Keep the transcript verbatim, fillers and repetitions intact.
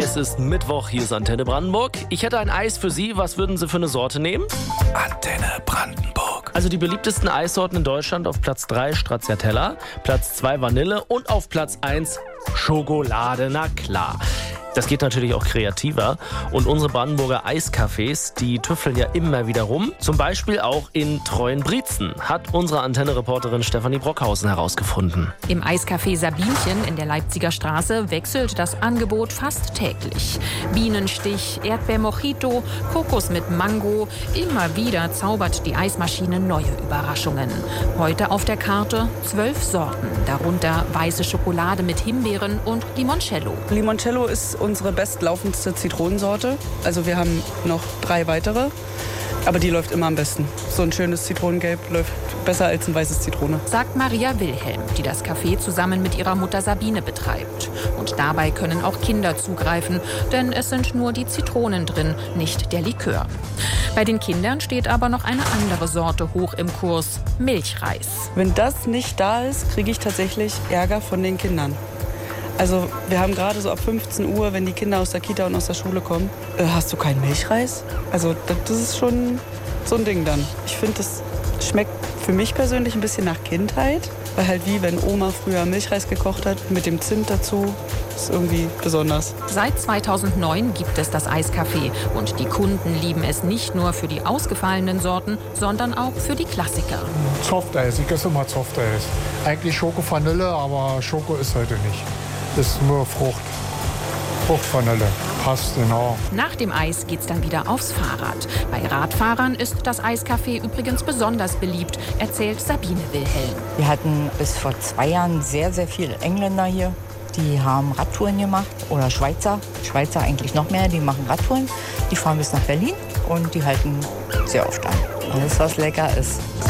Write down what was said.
Es ist Mittwoch, hier ist Antenne Brandenburg. Ich hätte ein Eis für Sie. Was würden Sie für eine Sorte nehmen? Antenne Brandenburg. Also die beliebtesten Eissorten in Deutschland: auf Platz drei Stracciatella, Platz zwei Vanille und auf Platz eins Schokolade. Na klar. Das geht natürlich auch kreativer. Und unsere Brandenburger Eiscafés, die tüfteln ja immer wieder rum. Zum Beispiel auch in Treuenbrietzen, hat unsere Antenne-Reporterin Stefanie Brockhausen herausgefunden. Im Eiscafé Sabinchen in der Leipziger Straße wechselt das Angebot fast täglich. Bienenstich, Erdbeer-Mojito, Kokos mit Mango. Immer wieder zaubert die Eismaschine neue Überraschungen. Heute auf der Karte zwölf Sorten, darunter weiße Schokolade mit Himbeeren und Limoncello. Limoncello ist unsere bestlaufendste Zitronensorte. Also wir haben noch drei weitere, aber die läuft immer am besten. So ein schönes Zitronengelb läuft besser als ein weißes Zitrone. Sagt Maria Wilhelm, die das Café zusammen mit ihrer Mutter Sabine betreibt. Und dabei können auch Kinder zugreifen, denn es sind nur die Zitronen drin, nicht der Likör. Bei den Kindern steht aber noch eine andere Sorte hoch im Kurs: Milchreis. Wenn das nicht da ist, kriege ich tatsächlich Ärger von den Kindern. Also wir haben gerade so ab fünfzehn Uhr, wenn die Kinder aus der Kita und aus der Schule kommen, äh, hast du keinen Milchreis? Also das, das ist schon so ein Ding dann. Ich finde, das schmeckt für mich persönlich ein bisschen nach Kindheit. Weil halt wie wenn Oma früher Milchreis gekocht hat, mit dem Zimt dazu, ist irgendwie besonders. Seit zweitausendneun gibt es das Eiscafé. Und die Kunden lieben es nicht nur für die ausgefallenen Sorten, sondern auch für die Klassiker. Softeis, ich esse immer Softeis. Eigentlich Schoko-Vanille, aber Schoko ist heute nicht. Ist nur Frucht. Fruchtvanille. Passt, genau. Nach dem Eis geht's dann wieder aufs Fahrrad. Bei Radfahrern ist das Eiscafé übrigens besonders beliebt, erzählt Sabine Wilhelm. Wir hatten bis vor zwei Jahren sehr, sehr viele Engländer hier. Die haben Radtouren gemacht oder Schweizer. Schweizer eigentlich noch mehr, die machen Radtouren. Die fahren bis nach Berlin und die halten sehr oft an. Alles, was lecker ist.